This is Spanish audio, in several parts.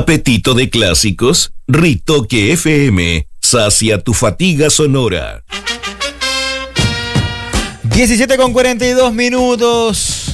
Apetito de clásicos, Ritoque FM, sacia tu fatiga sonora. 17:42.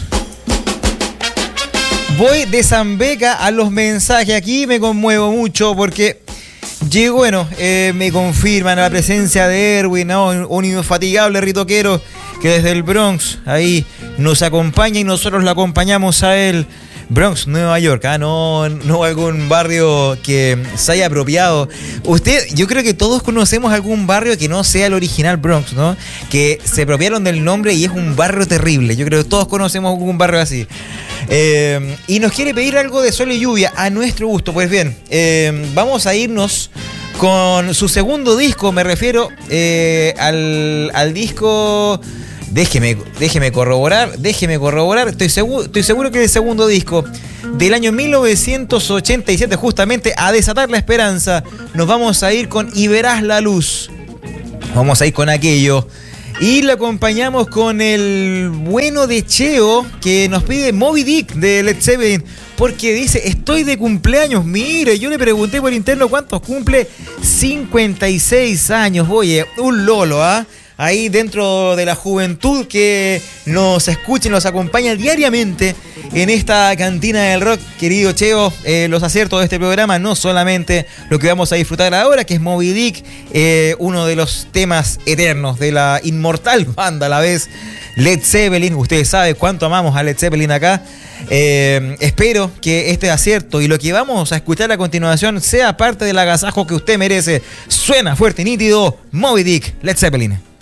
Voy de Zambeca a los mensajes. Aquí me conmuevo mucho porque me confirman la presencia de Erwin, ¿no? Un infatigable ritoquero que desde el Bronx ahí nos acompaña y nosotros lo acompañamos a él. Bronx, Nueva York, no algún barrio que se haya apropiado. Yo creo que todos conocemos algún barrio que no sea el original Bronx, ¿no? Que se apropiaron del nombre y es un barrio terrible. Yo creo que todos conocemos algún barrio así. Y nos quiere pedir algo de Sol y Lluvia a nuestro gusto. Pues bien, vamos a irnos con su segundo disco. Me refiero al disco... Déjeme corroborar. Estoy seguro que es el segundo disco del año 1987, justamente A Desatar la Esperanza. Nos vamos a ir con Y Verás la Luz. Vamos a ir con aquello. Y lo acompañamos con el bueno de Cheo, que nos pide Moby Dick de Led Zeppelin, porque dice, estoy de cumpleaños. Mire, yo le pregunté por interno cuántos cumple. 56 años, oye, un lolo, ¿ah? Ahí dentro de la juventud que nos escucha y nos acompaña diariamente en esta cantina del rock. Querido Cheo, los aciertos de este programa, no solamente lo que vamos a disfrutar ahora, que es Moby Dick, uno de los temas eternos de la inmortal banda a la vez, Led Zeppelin. Ustedes saben cuánto amamos a Led Zeppelin acá. Espero que este acierto y lo que vamos a escuchar a continuación sea parte del agasajo que usted merece. Suena fuerte y nítido, Moby Dick, Led Zeppelin.